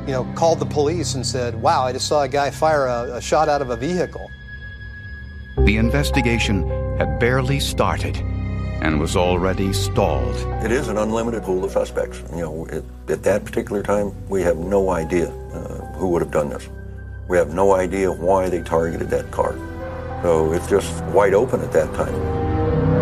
called the police and said, wow, I just saw a guy fire a shot out of a vehicle. The investigation had barely started and was already stalled. It is an unlimited pool of suspects. At that particular time, we have no idea who would have done this. We have no idea why they targeted that car. So it's just wide open at that time.